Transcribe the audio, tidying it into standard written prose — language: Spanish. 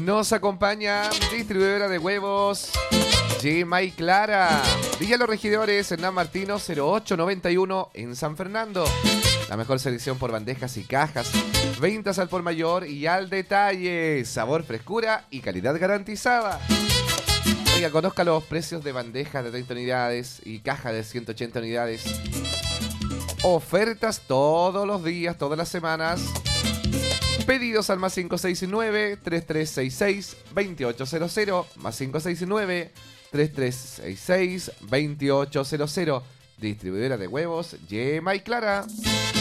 Nos acompaña distribuidora de huevos Yema y Clara. Villa Los Regidores, Hernán Martino 0891 en San Fernando. La mejor selección por bandejas y cajas. Ventas al por mayor y al detalle. Sabor, frescura y calidad garantizada. Oiga, conozca los precios de bandejas de 30 unidades y cajas de 180 unidades. Ofertas todos los días, todas las semanas. Pedidos al más 569-3366-2800. Más 569-3366-2800. Distribuidora de huevos Yema y Clara.